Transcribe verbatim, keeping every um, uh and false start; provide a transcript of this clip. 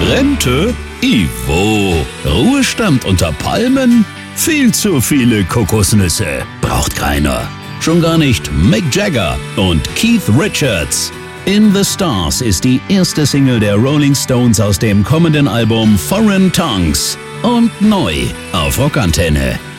Rente? Ivo. Ruhestand unter Palmen? Viel zu viele Kokosnüsse. Braucht keiner. Schon gar nicht Mick Jagger und Keith Richards. In the Stars ist die erste Single der Rolling Stones aus dem kommenden Album Foreign Tongues. Und neu auf Rockantenne.